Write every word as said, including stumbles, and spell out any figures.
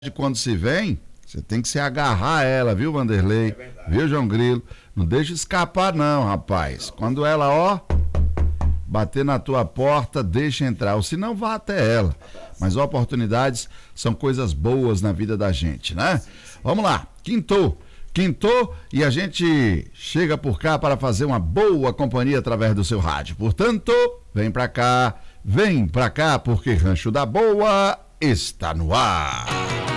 Quando se vem, você tem que se agarrar a ela, viu, Vanderlei? É viu, João Grilo? Não deixa escapar não, rapaz. Não. Quando ela, ó, bater na tua porta, deixa entrar, ou se não, vá até ela. Mas oportunidades são coisas boas na vida da gente, né? Vamos lá, quintou. Quintou e a gente chega por cá para fazer uma boa companhia através do seu rádio. Portanto, vem pra cá, vem pra cá, porque Rancho da Boa está no ar.